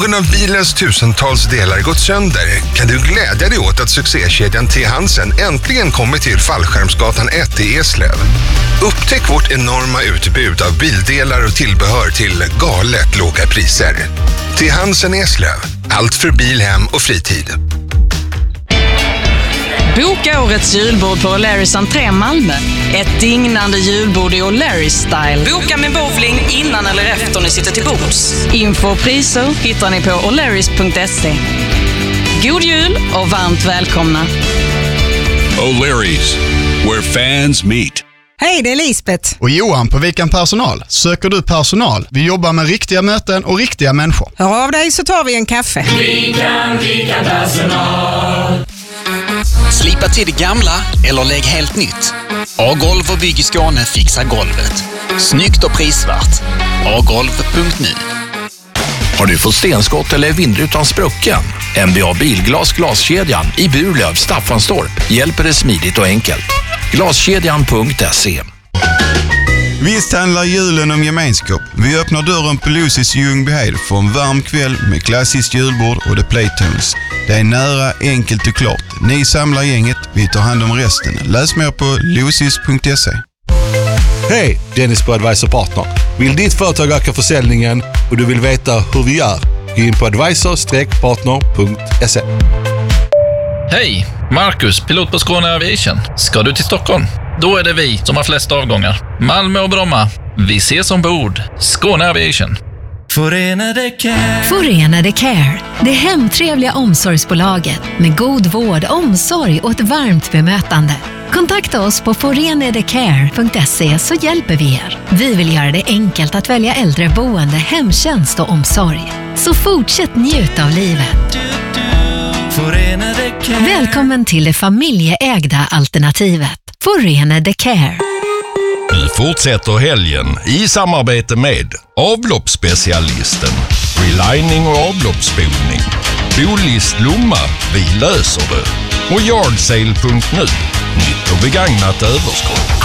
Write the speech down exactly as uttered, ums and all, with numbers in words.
någon av bilens tusentals delar gått sönder kan du glädja dig åt att succékedjan T. Hansen äntligen kommer till Fallskärmsgatan ett i Eslöv. Upptäck vårt enorma utbud av bildelar och tillbehör till galet låga priser. T. Hansen Eslöv. Allt för bil, hem och fritid. Boka årets julbord på O'Larrys entré Malmö. Ett dignande julbord i O'Larrys style. Boka med bowling innan eller efter ni sitter till bords. Info och priser hittar ni på o'larrys punkt se. God jul och varmt välkomna. O'Larrys, where fans meet. Hej, det är Lisbeth. Och Johan på Vikan Personal. Söker du personal? Vi jobbar med riktiga möten och riktiga människor. Hör av dig så tar vi en kaffe. Vikan, Vikan Personal. Slipa till det gamla eller lägg helt nytt. A-golv och bygg i Skåne fixar golvet. Snyggt och prisvärt. a golv punkt nu. Har du fått stenskott eller vindrutan sprucken? N B A Bilglas glaskedjan i Burlöv, Staffanstorp hjälper dig smidigt och enkelt. Glaskedjan punkt se. Visst handlar julen om gemenskap. Vi öppnar dörren på Lucy's Ljungbyhed för en varm kväll med klassiskt julbord och The Playtones. Det är nära, enkelt och klart. Ni samlar gänget, vi tar hand om resten. Läs mer på lucys punkt se. Hej, Dennis på Advisor Partner. Vill ditt företag öka försäljningen och du vill veta hur vi gör? Gå in på advisor partner punkt se. Hej, Marcus, pilot på Skåne Aviation. Ska du till Stockholm? Då är det vi som har flest avgångar. Malmö och Bromma. Vi ses ombord. Skåne Aviation. Förenade Care. Förenade Care. Det hemtrevliga omsorgsbolaget med god vård, omsorg och ett varmt bemötande. Kontakta oss på förenadecare punkt se så hjälper vi er. Vi vill göra det enkelt att välja äldreboende, hemtjänst och omsorg. Så fortsätt njuta av livet. Välkommen till det familjeägda alternativet. Förenade Care. Vi fortsätter helgen i samarbete med avloppsspecialisten, relining och avloppsspolning, Bolist Lomma, vi löser det, och Yardsale punkt nu, nytt och begagnat överskott.